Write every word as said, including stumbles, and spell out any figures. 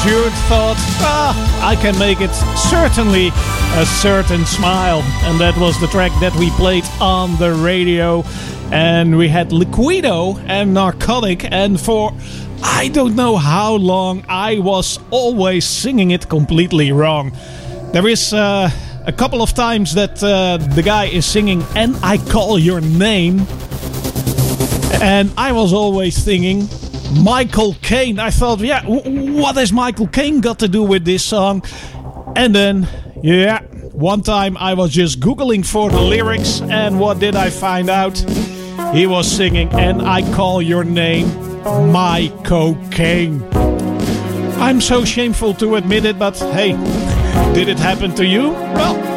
Jude thought, ah, I can make it certainly a certain smile. And that was the track that we played on the radio. And we had Liquido and Narcotic. And for I don't know how long, I was always singing it completely wrong. There is uh, a couple of times that uh, the guy is singing And I Call Your Name. And I was always thinking Michael Caine. I thought, yeah, w- what has Michael Caine got to do with this song? And then, yeah, one time I was just Googling for the lyrics, and what did I find out? He was singing And I Call Your Name, My Cocaine. I'm so shameful to admit it, but hey, did it happen to you? Well,